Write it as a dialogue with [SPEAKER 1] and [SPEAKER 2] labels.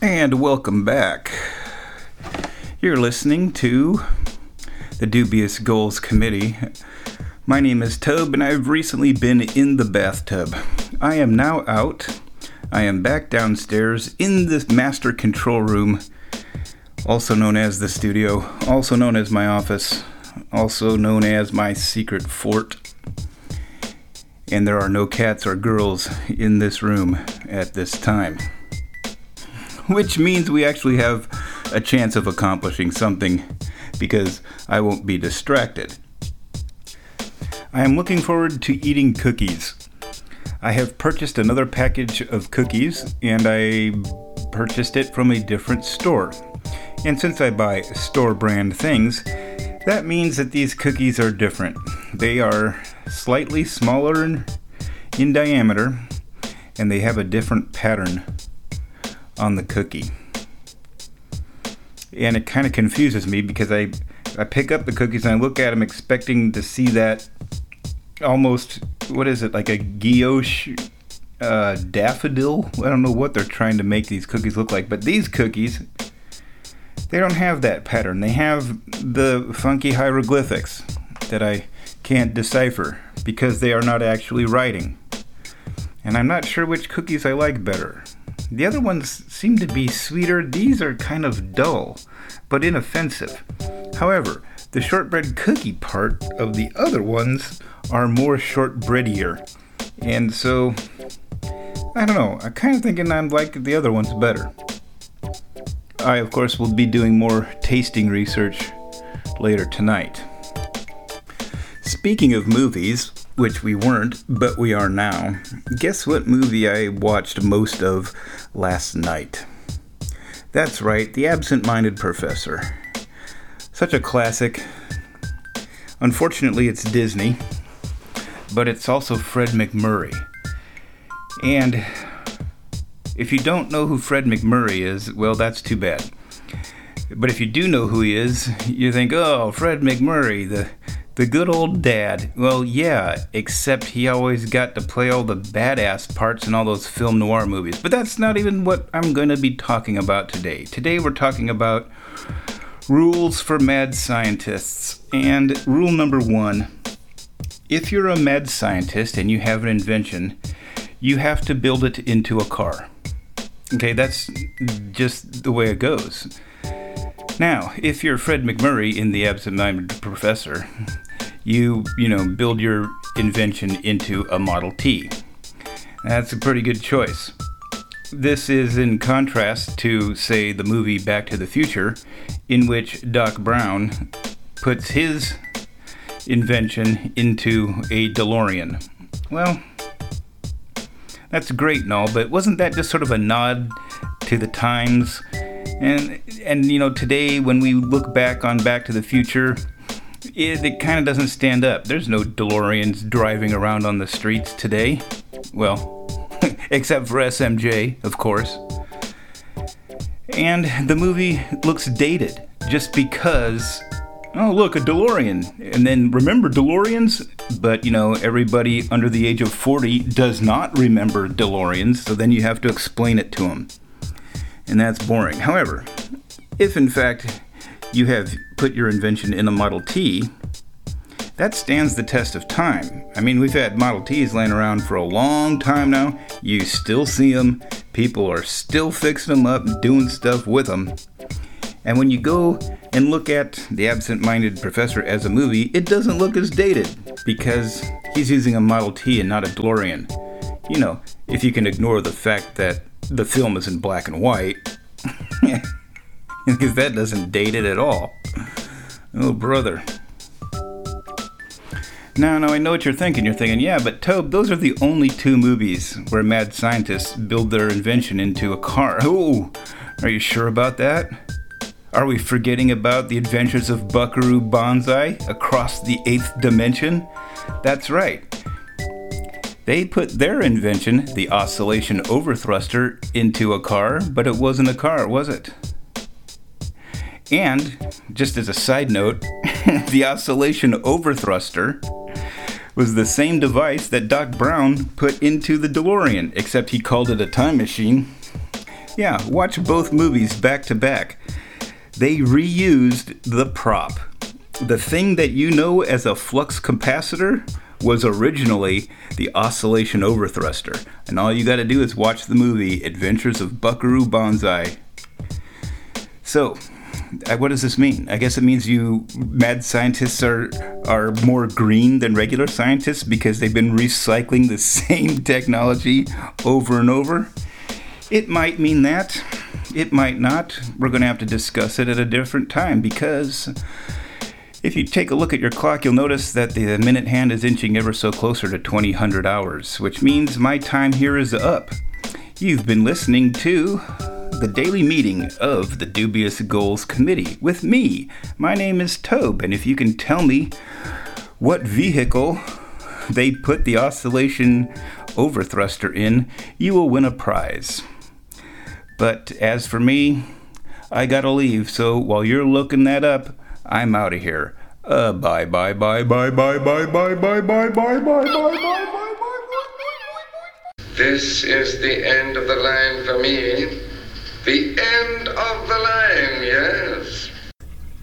[SPEAKER 1] And welcome back. You're listening to the Dubious Goals Committee. My name is Tobe, and I've recently been in the bathtub. I am now out. I am back downstairs in the master control room, also known as the studio, also known as my office, also known as my secret fort. And there are no cats or girls in this room at this time. Which means we actually have a chance of accomplishing something because I won't be distracted. I am looking forward to eating cookies. I have purchased another package of cookies, and I purchased it from a different store. And since I buy store brand things, that means that these cookies are different. They are slightly smaller in diameter, and they have a different pattern on the cookie. And it kind of confuses me because I pick up the cookies and I look at them expecting to see that almost, what is it, like a guilloche daffodil? I don't know what they're trying to make these cookies look like, but these cookies, they don't have that pattern. They have the funky hieroglyphics that I can't decipher because they are not actually writing. And I'm not sure which cookies I like better. The other ones seem to be sweeter. These are kind of dull, but inoffensive. However, the shortbread cookie part of the other ones are more shortbreadier. And so, I don't know, I'm kind of thinking I like the other ones better. I, of course, will be doing more tasting research later tonight. Speaking of movies, which we weren't, but we are now, guess what movie I watched most of last night? That's right, The Absent-Minded Professor. Such a classic. Unfortunately, it's Disney, but it's also Fred MacMurray. And if you don't know who Fred MacMurray is, well, that's too bad. But if you do know who he is, you think, oh, Fred MacMurray, the good old dad. Well, yeah, except he always got to play all the badass parts in all those film noir movies. But that's not even what I'm going to be talking about today. Today we're talking about rules for mad scientists. And rule number 1, if you're a mad scientist and you have an invention, you have to build it into a car. Okay, that's just the way it goes. Now, if you're Fred MacMurray in The Absent-Minded Professor, you build your invention into a Model T. That's a pretty good choice. This is in contrast to, say, the movie Back to the Future, in which Doc Brown puts his invention into a DeLorean. Well, that's great and all, but wasn't that just sort of a nod to the times? And today when we look back on Back to the Future, it kind of doesn't stand up. There's no DeLoreans driving around on the streets today. Well, except for SMJ, of course. And the movie looks dated just because, oh look, a DeLorean. And then remember DeLoreans? But everybody under the age of 40 does not remember DeLoreans, so then you have to explain it to them. And that's boring. However, if in fact you have put your invention in a Model T, that stands the test of time. I mean, we've had Model Ts laying around for a long time now. You still see them. People are still fixing them up and doing stuff with them. And when you go and look at The Absent-Minded Professor as a movie, it doesn't look as dated because he's using a Model T and not a DeLorean. If you can ignore the fact that the film is in black and white, because that doesn't date it at all. Oh, brother. Now, I know what you're thinking. You're thinking, yeah, but Tobe, those are the only 2 movies where mad scientists build their invention into a car. Oh, are you sure about that? Are we forgetting about the adventures of Buckaroo Banzai across the 8th dimension? That's right. They put their invention, the oscillation overthruster, into a car, but it wasn't a car, was it? And, just as a side note, the oscillation overthruster was the same device that Doc Brown put into the DeLorean, except he called it a time machine. Yeah, watch both movies back to back. They reused the prop. The thing that you know as a flux capacitor was originally the oscillation overthruster. And all you got to do is watch the movie Adventures of Buckaroo Banzai. So, what does this mean? I guess it means you mad scientists are more green than regular scientists because they've been recycling the same technology over and over. It might mean that. It might not. We're going to have to discuss it at a different time because if you take a look at your clock, you'll notice that the minute hand is inching ever so closer to 2000 hours, which means my time here is up. You've been listening to the daily meeting of the Dubious Goals Committee with me. My name is Tobe, and if you can tell me what vehicle they put the oscillation overthruster in, you will win a prize. But as for me, I gotta leave, so while you're looking that up, I'm out of here. Bye bye bye bye bye bye bye bye bye bye bye bye.
[SPEAKER 2] This is the end of the line for me. The end of the line, yes.